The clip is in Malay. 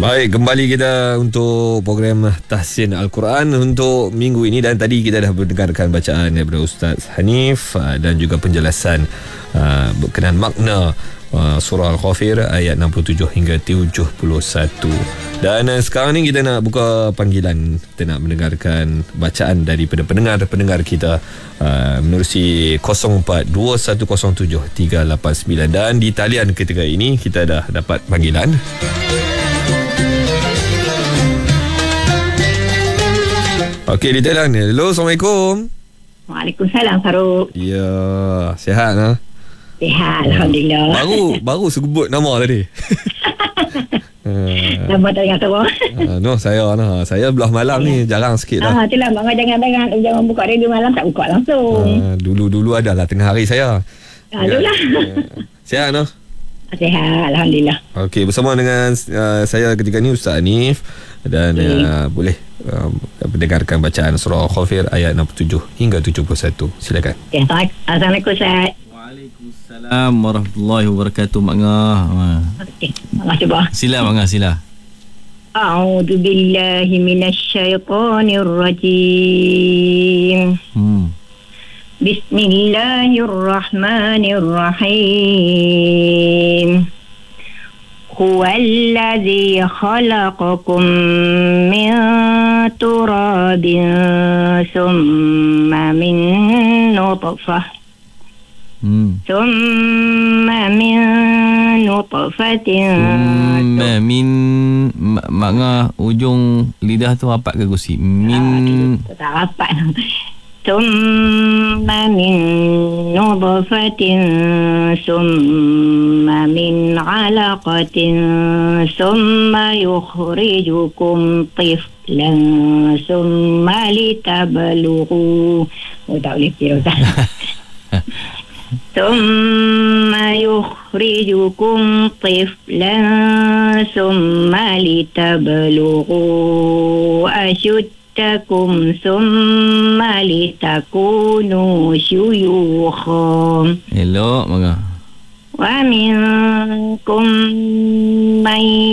Baik, kembali kita untuk program Tahsin Al-Quran untuk minggu ini. Dan tadi kita dah mendengarkan bacaan daripada Ustaz Hanif dan juga penjelasan berkenaan makna surah Al-Ghafir ayat 67 hingga 71. Dan sekarang ni kita nak buka panggilan. Kita nak mendengarkan bacaan daripada pendengar kita menerusi 0421073899. Dan di talian ketika ini kita dah dapat panggilan. Okey, di talian. Hello, Assalamualaikum. Waalaikumsalam, Farouk. Ya, sihat lah. Sihat, Alhamdulillah. Baru sebut nama tadi. Nama tak dengar semua. No, saya belah malam ni jarang sikit lah. Itulah, Bang jangan buka radio malam, tak buka langsung. Dulu adalah tengah hari saya. Itulah. Sihat noh? Sihat, Alhamdulillah. Okey, bersama dengan saya ketika ni Ustaz Hanif. Dan boleh mendengarkan bacaan surah Al-Ghafir ayat 67 hingga 71. Silakan. Assalamualaikum, Ustaz. Waalaikumsalam warahmatullahi wabarakatuh, Mak Ngah. Okey, Mak Ngah cuba. Sila, Mak Ngah, sila. A'udzu billahi minasyaitonir rajim. Bismillahirrahmanirrahim. Huwallazi khalaqakum min turabin summa min nutfah summa min nutfatin Mak Ngah, ujung lidah tu rapat ke gusi? Tak rapat. ثم من نطفة ثم من علقة ثم يخرجكم طفلا ثم لتبلغوا ثم يخرجكم طفلا ثم لتبلغوا أشدكم ثم لتكونوا شيوخا. Elok, Mak Ngah. ومنكم من